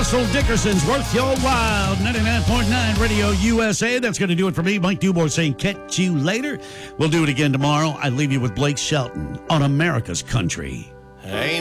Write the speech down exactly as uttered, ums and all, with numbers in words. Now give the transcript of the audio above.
Russell Dickerson's Worth Your While, ninety-nine point nine Radio U S A. That's going to do it for me. Mike Dubor saying catch you later. We'll do it again tomorrow. I leave you with Blake Shelton on America's Country. Ain't